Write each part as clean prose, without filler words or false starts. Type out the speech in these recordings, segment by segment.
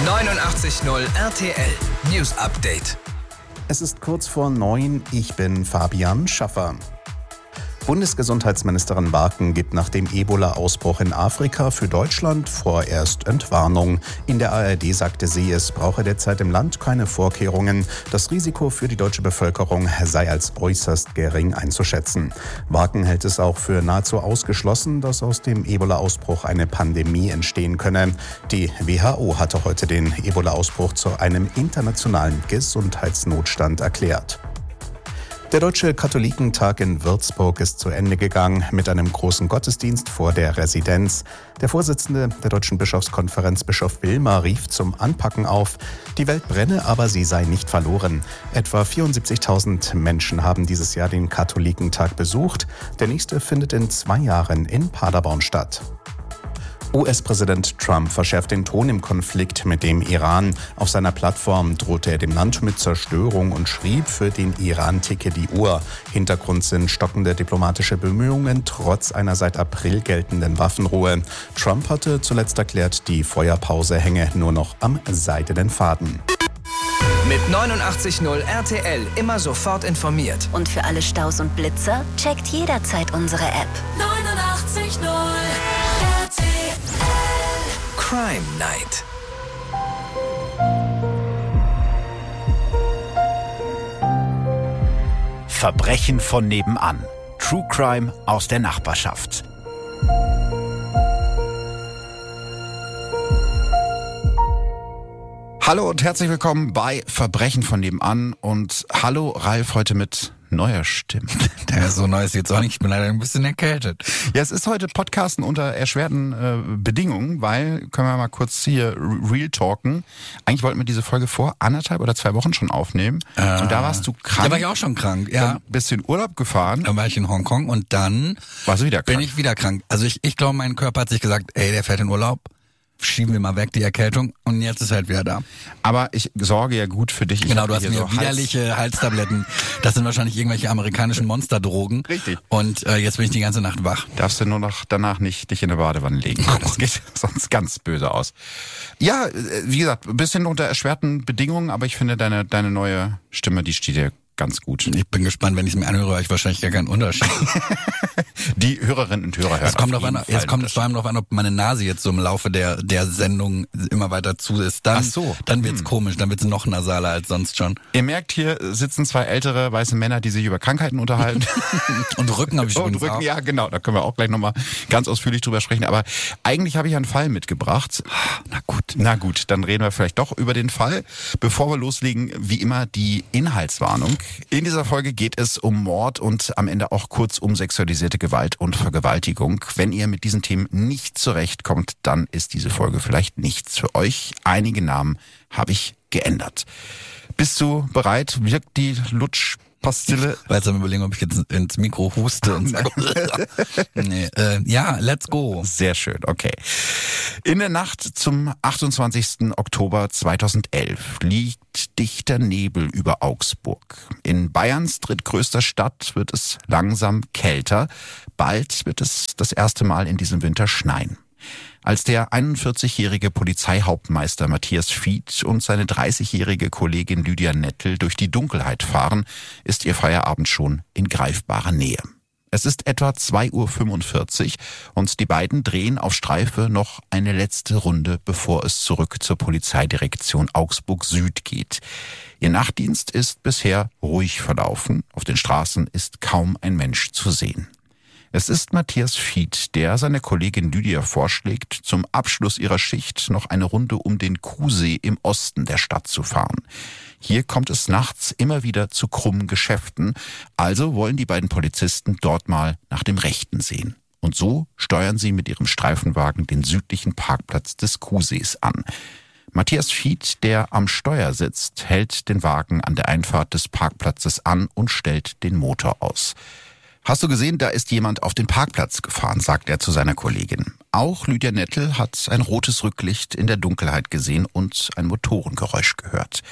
89.0 RTL News Update. Es ist kurz vor 9, ich bin Fabian Schaffer. Bundesgesundheitsministerin Barken gibt nach dem Ebola-Ausbruch in Afrika für Deutschland vorerst Entwarnung. In der ARD sagte sie, es brauche derzeit im Land keine Vorkehrungen. Das Risiko für die deutsche Bevölkerung sei als äußerst gering einzuschätzen. Barken hält es auch für nahezu ausgeschlossen, dass aus dem Ebola-Ausbruch eine Pandemie entstehen könne. Die WHO hatte heute den Ebola-Ausbruch zu einem internationalen Gesundheitsnotstand erklärt. Der Deutsche Katholikentag in Würzburg ist zu Ende gegangen mit einem großen Gottesdienst vor der Residenz. Der Vorsitzende der Deutschen Bischofskonferenz, Bischof Wilmer, rief zum Anpacken auf. Die Welt brenne, aber sie sei nicht verloren. Etwa 74.000 Menschen haben dieses Jahr den Katholikentag besucht. Der nächste findet in 2 Jahren in Paderborn statt. US-Präsident Trump verschärft den Ton im Konflikt mit dem Iran. Auf seiner Plattform drohte er dem Land mit Zerstörung und schrieb, für den Iran ticke die Uhr. Hintergrund sind stockende diplomatische Bemühungen trotz einer seit April geltenden Waffenruhe. Trump hatte zuletzt erklärt, die Feuerpause hänge nur noch am seidenen Faden. Mit 89.0 RTL immer sofort informiert. Und für alle Staus und Blitzer checkt jederzeit unsere App. 89.0 RTL. Crime Night. Verbrechen von nebenan. True Crime aus der Nachbarschaft. Hallo und herzlich willkommen bei Verbrechen von nebenan. Und hallo Ralf, heute mit neuer Stimme. Der ist so neu ist jetzt auch nicht, ich bin leider ein bisschen erkältet. Ja, es ist heute Podcasten unter erschwerten Bedingungen, weil, können wir mal kurz hier real talken, eigentlich wollten wir diese Folge vor 1,5 oder 2 Wochen schon aufnehmen und da warst du krank. Da war ich auch schon krank, ja. Dann bist du in Urlaub gefahren. Dann war ich in Hongkong und dann warst du wieder krank. Bin ich wieder krank. Also ich glaube, mein Körper hat sich gesagt, ey, der fährt in Urlaub. Schieben wir mal weg, die Erkältung, und jetzt ist halt wieder da. Aber ich sorge ja gut für dich. Genau, du hast mir so widerliche Halstabletten. Das sind wahrscheinlich irgendwelche amerikanischen Monsterdrogen. Richtig. Und jetzt bin ich die ganze Nacht wach. Darfst du nur noch danach nicht dich in eine Badewanne legen. Das geht sonst ganz böse aus. Ja, wie gesagt, ein bisschen unter erschwerten Bedingungen, aber ich finde deine neue Stimme, die steht dir ganz gut. Ich bin gespannt, wenn ich es mir anhöre, ich wahrscheinlich gar keinen Unterschied. Die Hörerinnen und Hörer hören. Es kommt vor allem darauf an, ob meine Nase jetzt so im Laufe der Sendung immer weiter zu ist. Dann wird's komisch, dann wird's noch nasaler als sonst schon. Ihr merkt, hier sitzen 2 ältere weiße Männer, die sich über Krankheiten unterhalten. Und Rücken habe ich schon. Und Rücken, ja genau, da können wir auch gleich nochmal ganz ausführlich drüber sprechen. Aber eigentlich habe ich einen Fall mitgebracht. Na gut, dann reden wir vielleicht doch über den Fall. Bevor wir loslegen, wie immer die Inhaltswarnung. In dieser Folge geht es um Mord und am Ende auch kurz um sexualisierte Gewalt und Vergewaltigung. Wenn ihr mit diesen Themen nicht zurechtkommt, dann ist diese Folge vielleicht nichts für euch. Einige Namen habe ich geändert. Bist du bereit? Wirkt die Lutschpastille? Ich weiß am Überlegen, ob ich jetzt ins Mikro huste und sage, nee, ja, let's go. Sehr schön, okay. In der Nacht zum 28. Oktober 2011 liegt dichter Nebel über Augsburg. In Bayerns drittgrößter Stadt wird es langsam kälter. Bald wird es das erste Mal in diesem Winter schneien. Als der 41-jährige Polizeihauptmeister Matthias Fied und seine 30-jährige Kollegin Lydia Nettel durch die Dunkelheit fahren, ist ihr Feierabend schon in greifbarer Nähe. Es ist etwa 2:45 Uhr und die beiden drehen auf Streife noch eine letzte Runde, bevor es zurück zur Polizeidirektion Augsburg Süd geht. Ihr Nachtdienst ist bisher ruhig verlaufen. Auf den Straßen ist kaum ein Mensch zu sehen. Es ist Matthias Fied, der seiner Kollegin Lydia vorschlägt, zum Abschluss ihrer Schicht noch eine Runde um den Kuhsee im Osten der Stadt zu fahren. Hier kommt es nachts immer wieder zu krummen Geschäften, also wollen die beiden Polizisten dort mal nach dem Rechten sehen. Und so steuern sie mit ihrem Streifenwagen den südlichen Parkplatz des Kuhsees an. Matthias Fied, der am Steuer sitzt, hält den Wagen an der Einfahrt des Parkplatzes an und stellt den Motor aus. »Hast du gesehen, da ist jemand auf den Parkplatz gefahren«, sagt er zu seiner Kollegin. Auch Lydia Nettel hat ein rotes Rücklicht in der Dunkelheit gesehen und ein Motorengeräusch gehört.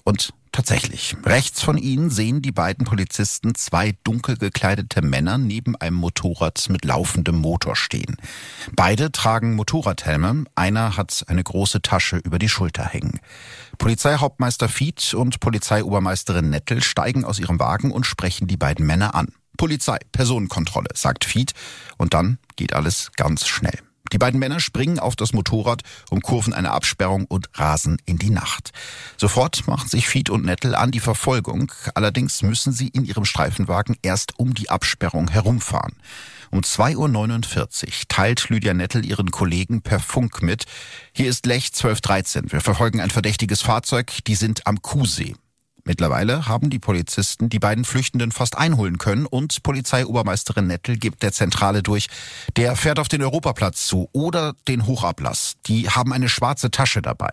Und tatsächlich, rechts von ihnen sehen die beiden Polizisten 2 dunkel gekleidete Männer neben einem Motorrad mit laufendem Motor stehen. Beide tragen Motorradhelme, einer hat eine große Tasche über die Schulter hängen. Polizeihauptmeister Fieth und Polizeiobermeisterin Nettel steigen aus ihrem Wagen und sprechen die beiden Männer an. Polizei, Personenkontrolle, sagt Fieth, und dann geht alles ganz schnell. Die beiden Männer springen auf das Motorrad, umkurven eine Absperrung und rasen in die Nacht. Sofort machen sich Fieth und Nettel an die Verfolgung. Allerdings müssen sie in ihrem Streifenwagen erst um die Absperrung herumfahren. Um 2:49 Uhr teilt Lydia Nettel ihren Kollegen per Funk mit: Hier ist Lech 1213. Wir verfolgen ein verdächtiges Fahrzeug. Die sind am Kuhsee. Mittlerweile haben die Polizisten die beiden Flüchtenden fast einholen können und Polizeiobermeisterin Nettel gibt der Zentrale durch: Der fährt auf den Europaplatz zu oder den Hochablass. Die haben eine schwarze Tasche dabei.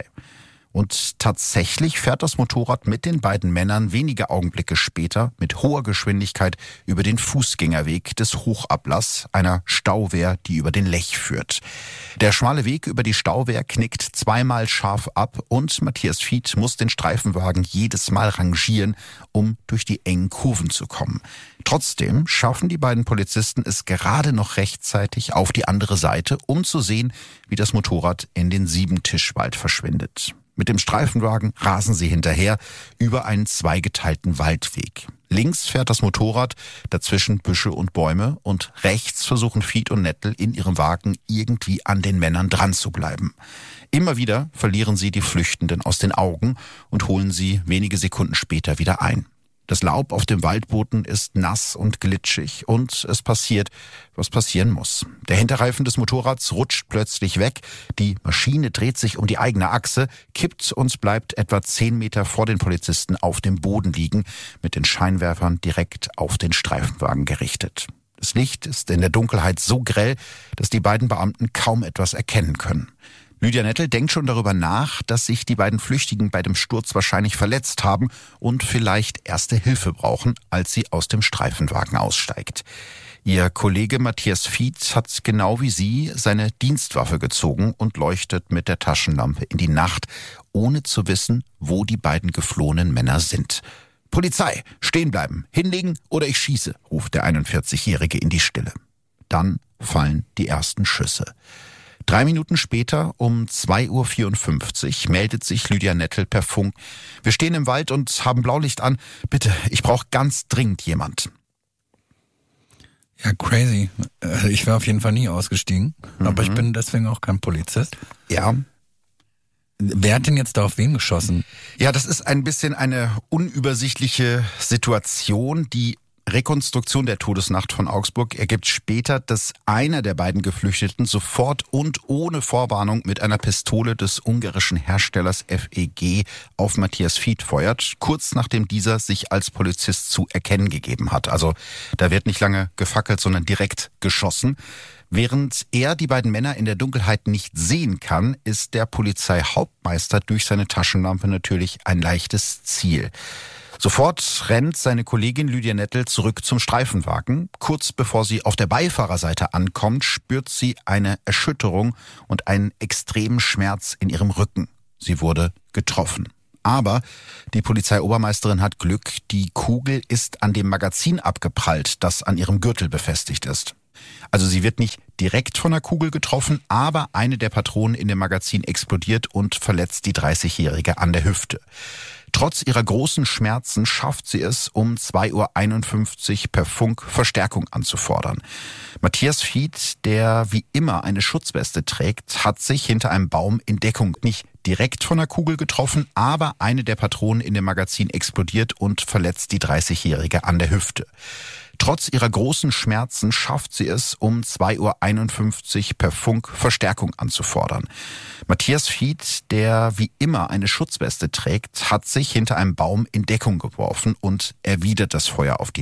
Und tatsächlich fährt das Motorrad mit den beiden Männern wenige Augenblicke später mit hoher Geschwindigkeit über den Fußgängerweg des Hochablass, einer Stauwehr, die über den Lech führt. Der schmale Weg über die Stauwehr knickt zweimal scharf ab und Matthias Fieth muss den Streifenwagen jedes Mal rangieren, um durch die engen Kurven zu kommen. Trotzdem schaffen die beiden Polizisten es gerade noch rechtzeitig auf die andere Seite, um zu sehen, wie das Motorrad in den Siebentischwald verschwindet. Mit dem Streifenwagen rasen sie hinterher über einen zweigeteilten Waldweg. Links fährt das Motorrad, dazwischen Büsche und Bäume, und rechts versuchen Fieth und Nettel in ihrem Wagen irgendwie an den Männern dran zu bleiben. Immer wieder verlieren sie die Flüchtenden aus den Augen und holen sie wenige Sekunden später wieder ein. Das Laub auf dem Waldboden ist nass und glitschig und es passiert, was passieren muss. Der Hinterreifen des Motorrads rutscht plötzlich weg, die Maschine dreht sich um die eigene Achse, kippt und bleibt etwa 10 Meter vor den Polizisten auf dem Boden liegen, mit den Scheinwerfern direkt auf den Streifenwagen gerichtet. Das Licht ist in der Dunkelheit so grell, dass die beiden Beamten kaum etwas erkennen können. Lydia Nettel denkt schon darüber nach, dass sich die beiden Flüchtigen bei dem Sturz wahrscheinlich verletzt haben und vielleicht erste Hilfe brauchen, als sie aus dem Streifenwagen aussteigt. Ihr Kollege Matthias Fieth hat genau wie sie seine Dienstwaffe gezogen und leuchtet mit der Taschenlampe in die Nacht, ohne zu wissen, wo die beiden geflohenen Männer sind. Polizei, stehen bleiben, hinlegen oder ich schieße, ruft der 41-Jährige in die Stille. Dann fallen die ersten Schüsse. 3 Minuten später, um 2:54 Uhr, meldet sich Lydia Nettel per Funk: Wir stehen im Wald und haben Blaulicht an. Bitte, ich brauche ganz dringend jemand. Ja, crazy. Ich wäre auf jeden Fall nie ausgestiegen, aber ich bin deswegen auch kein Polizist. Ja. Wer hat denn jetzt da auf wen geschossen? Ja, das ist ein bisschen eine unübersichtliche Situation. Die Rekonstruktion der Todesnacht von Augsburg ergibt später, dass einer der beiden Geflüchteten sofort und ohne Vorwarnung mit einer Pistole des ungarischen Herstellers FEG auf Matthias Fieth feuert, kurz nachdem dieser sich als Polizist zu erkennen gegeben hat. Also da wird nicht lange gefackelt, sondern direkt geschossen. Während er die beiden Männer in der Dunkelheit nicht sehen kann, ist der Polizeihauptmeister durch seine Taschenlampe natürlich ein leichtes Ziel. Sofort rennt seine Kollegin Lydia Nettel zurück zum Streifenwagen. Kurz bevor sie auf der Beifahrerseite ankommt, spürt sie eine Erschütterung und einen extremen Schmerz in ihrem Rücken. Sie wurde getroffen. Aber die Polizeiobermeisterin hat Glück, die Kugel ist an dem Magazin abgeprallt, das an ihrem Gürtel befestigt ist. Also sie wird nicht direkt von der Kugel getroffen, aber eine der Patronen in dem Magazin explodiert und verletzt die 30-Jährige an der Hüfte. Trotz ihrer großen Schmerzen schafft sie es, um 2:51 Uhr per Funk Verstärkung anzufordern. Matthias Fieth, der wie immer eine Schutzweste trägt, hat sich hinter einem Baum in Deckung, nicht direkt von der Kugel getroffen, aber eine der Patronen in dem Magazin explodiert und verletzt die 30-Jährige an der Hüfte. Trotz ihrer großen Schmerzen schafft sie es, um 2:51 Uhr per Funk Verstärkung anzufordern. Matthias Fieth, der wie immer eine Schutzweste trägt, hat sich hinter einem Baum in Deckung geworfen und erwidert das Feuer auf die